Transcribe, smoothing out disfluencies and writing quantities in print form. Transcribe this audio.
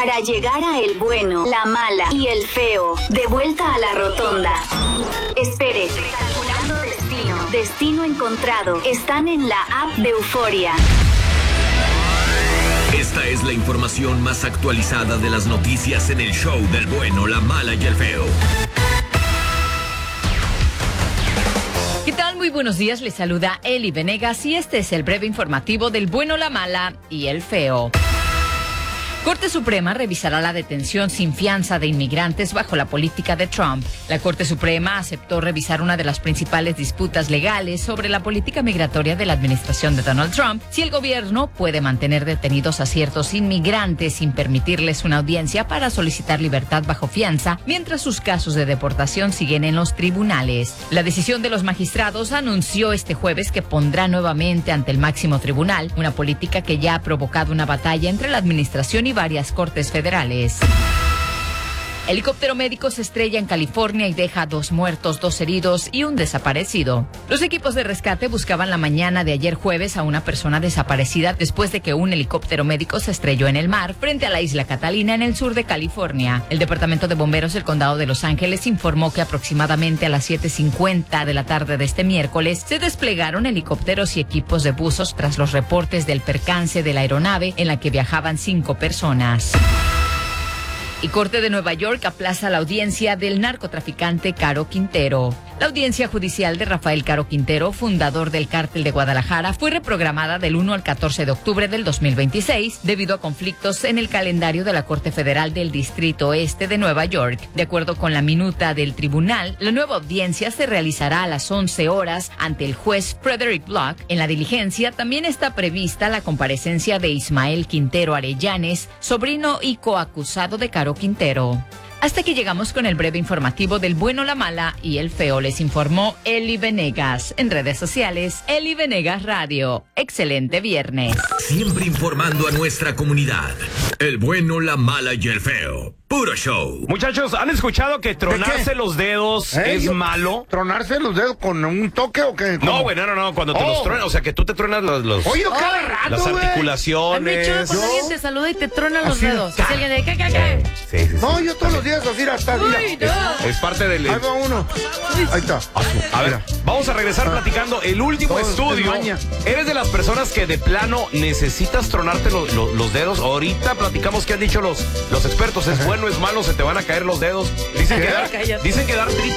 Para llegar a el bueno, la mala y el feo, de vuelta a la rotonda. Espere, calculando destino. Destino encontrado. Están en la app de Euforia. Esta es la información más actualizada de las noticias en el show del bueno, la mala y el feo. ¿Qué tal? Muy buenos días, les saluda Eli Venegas y este es el breve informativo del bueno, la mala y el feo. Corte Suprema revisará la detención sin fianza de inmigrantes bajo la política de Trump. La Corte Suprema aceptó revisar una de las principales disputas legales sobre la política migratoria de la administración de Donald Trump, si el gobierno puede mantener detenidos a ciertos inmigrantes sin permitirles una audiencia para solicitar libertad bajo fianza, mientras sus casos de deportación siguen en los tribunales. La decisión de los magistrados anunció este jueves que pondrá nuevamente ante el máximo tribunal una política que ya ha provocado una batalla entre la administración y varias cortes federales. Helicóptero médico se estrella en California y deja 2 muertos, 2 heridos y un desaparecido. Los equipos de rescate buscaban la mañana de ayer jueves a una persona desaparecida después de que un helicóptero médico se estrelló en el mar frente a la isla Catalina en el sur de California. El Departamento de Bomberos del Condado de Los Ángeles informó que aproximadamente a las 7:50 de la tarde de este miércoles se desplegaron helicópteros y equipos de buzos tras los reportes del percance de la aeronave en la que viajaban 5 personas. Y Corte de Nueva York aplaza la audiencia del narcotraficante Caro Quintero. La audiencia judicial de Rafael Caro Quintero, fundador del Cártel de Guadalajara, fue reprogramada del 1 al 14 de octubre del 2026 debido a conflictos en el calendario de la Corte Federal del Distrito Este de Nueva York. De acuerdo con la minuta del tribunal, la nueva audiencia se realizará a las 11 horas ante el juez Frederick Block. En la diligencia también está prevista la comparecencia de Ismael Quintero Arellanes, sobrino y coacusado de Caro Quintero. Hasta aquí llegamos con el breve informativo del bueno, la mala y el feo. Les informó Eli Venegas. En redes sociales, Eli Venegas Radio. Excelente viernes. Siempre informando a nuestra comunidad. El bueno, la mala y el feo. Puro show. Muchachos, ¿han escuchado que tronarse los dedos es malo? ¿Tronarse los dedos con un toque o qué? No, güey, no. Cuando te los truenas, o sea, que tú te truenas los Oye, cada rato, las articulaciones. Cuando alguien te saluda y te trona los dedos. Es alguien de ¿qué? Sí. No, yo todos los días así hasta Es parte del... Ahí va uno. Ahí está. A ver, vamos a regresar platicando el último estudio. ¿Eres de las personas que de plano necesitas tronarte los dedos? Ahorita platicamos qué han dicho los expertos. ¿Es bueno, es malo? ¿Se te van a caer los dedos? Dicen que dar